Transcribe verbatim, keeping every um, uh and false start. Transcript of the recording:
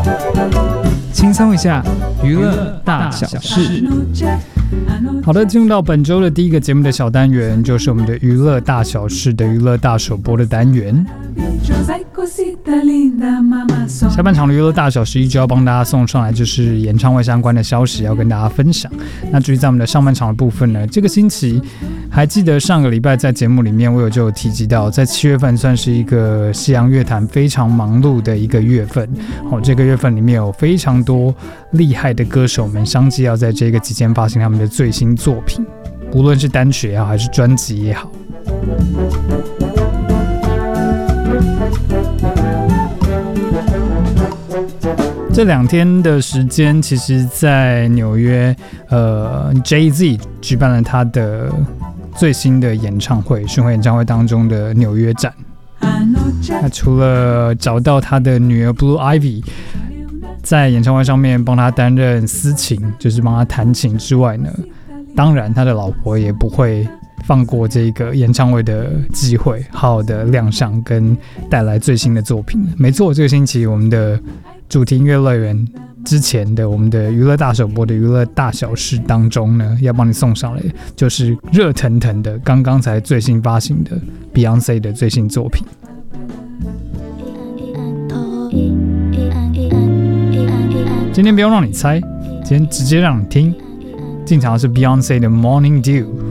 轻松一下，娱乐大小事。好的，进入到本周的第一个节目的小单元，就是我们的娱乐大小事的娱乐大首播的单元。下半场的娱乐大小事依旧要帮大家送上来，就是演唱会相关的消息要跟大家分享。那至于在我们的上半场的部分呢，这个星期还记得上个礼拜在节目里面我有就有提及到，在七月份算是一个西洋乐坛非常忙碌的一个月份。哦，这个月份里面有非常多厉害的歌手们相继要在这个期间发行他们的最新作品，无论是单曲也好还是专辑也好。这两天的时间，其实在纽约，呃 ，Jay-Z 举办了他的最新的演唱会，巡回演唱会当中的纽约站。那除了找到他的女儿 Blue Ivy 在演唱会上面帮他担任司琴，就是帮他弹琴之外呢，当然他的老婆也不会放过这个演唱会的机会，好好的亮相跟带来最新的作品。没错，这个星期我们的主题音乐乐园之前的我们的娱乐大首播的娱乐大小事当中呢，要帮你送上来就是热腾腾的刚刚才最新发行的 Beyoncé 的最新作品。今天不用让你猜，今天直接让你听。进场的是 Beyoncé 的 Morning Dew。